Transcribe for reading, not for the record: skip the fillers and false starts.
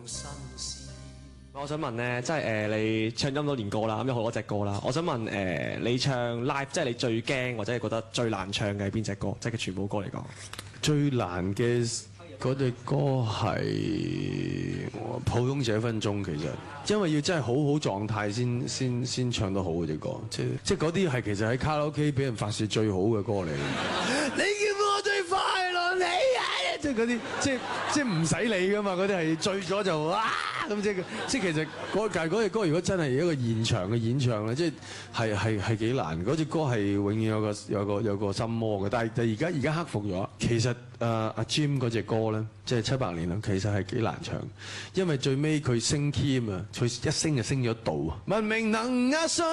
我想問咧，即係你唱咗咁多年歌啦，咁有好多隻歌啦。我想問你唱 live，即係你最驚或者係覺得最難唱嘅係邊隻歌？即係全部歌嚟講， 最難嘅嗰隻歌係《普通這分鐘》，其實因為要真係好好狀態先唱得好嗰隻歌，即係嗰啲係其實喺卡拉 OK 俾人發泄最好嘅歌嚟。你叫我最快樂你啊！即係嗰啲即係唔使理噶嘛，嗰啲係醉咗就咁即係其實嗰隻歌如果真係一個現場嘅演唱咧，即係幾難。嗰隻歌係永遠有個心魔嘅，但係而家克服咗。其實阿 Jim 嗰隻歌咧，即係700年啦，其實係幾難唱，因為最尾佢升 key 啊嘛，佢一升就升咗度。文明能壓碎